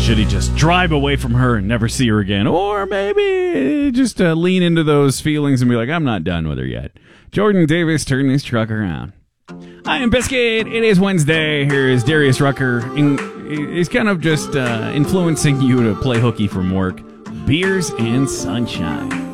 Should he just drive away from her and never see her again? Or maybe just lean into those feelings and be like, I'm not done with her yet. Jordan Davis turned his truck around. I am Biscuit. It is Wednesday. Here is Darius Rucker. He's kind of just influencing you to play hooky from work. Beers and sunshine.